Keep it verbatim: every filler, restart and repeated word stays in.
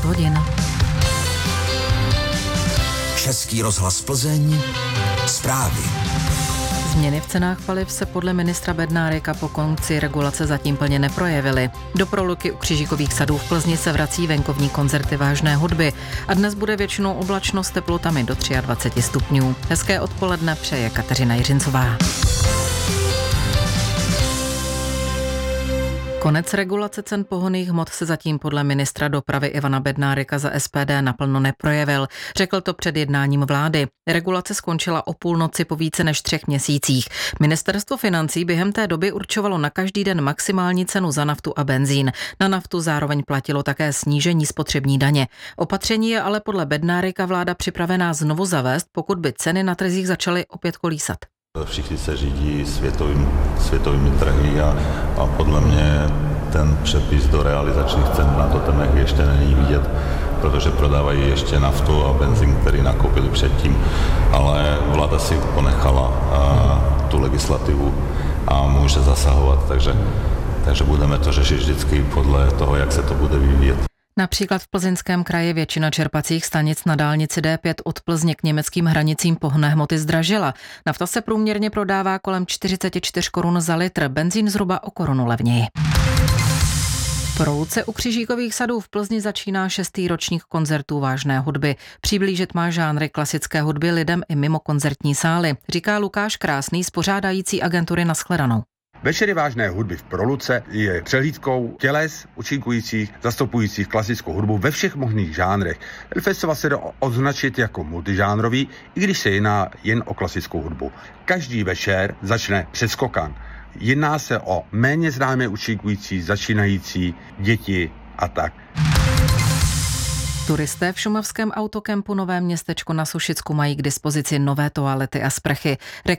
šest hodin. Český rozhlas Plzeň, zprávy. Změny v cenách paliv se podle ministra Bednáreka po konci regulace zatím plně neprojevily. Do proluky u Křížikových sadů v Plzni se vrací venkovní koncerty vážné hudby a dnes bude většinou oblačno s teplotami do dvacet tři stupňů. Hezké odpoledne přeje Kateřina Jiřincová. Konec regulace cen pohonných hmot se zatím podle ministra dopravy Ivana Bednáreka za S P D naplno neprojevil. Řekl to před jednáním vlády. Regulace skončila o půlnoci po více než třech měsících. Ministerstvo financí během té doby určovalo na každý den maximální cenu za naftu a benzín. Na naftu zároveň platilo také snížení spotřební daně. Opatření je ale podle Bednáreka vláda připravená znovu zavést, pokud by ceny na trzích začaly opět kolísat. Všichni se řídí světovým, světovými trhy a, a podle mě ten přepis do realizačních cen na totemech ještě není vidět, protože prodávají ještě naftu a benzín, který nakoupili předtím, ale vláda si ponechala a, tu legislativu a může zasahovat, takže, takže budeme to řešit vždycky podle toho, jak se to bude vyvíjet. Například v Plzeňském kraji většina čerpacích stanic na dálnici D pět od Plzně k německým hranicím pohonné hmoty zdražila. Nafta se průměrně prodává kolem čtyřicet čtyři korun za litr, benzín zhruba o korunu levněji. V proluce u Křížikových sadů v Plzni začíná šestý ročník koncertů vážné hudby. Přiblížit má žánry klasické hudby lidem i mimo koncertní sály, říká Lukáš Krásný z pořádající agentury Nashledanou. Večery vážné hudby v Proluce je přehlídkou těles účinkujících, zastupujících klasickou hudbu ve všech možných žánrech. Ten festival se dá označit jako multižánrový, i když se jedná jen o klasickou hudbu. Každý večer začne přeskokan. Jedná se o méně známé účinkující, začínající, děti a tak. Turisté v šumavském autokempu Nové Městečko na Sušicku mají k dispozici nové toalety a sprchy.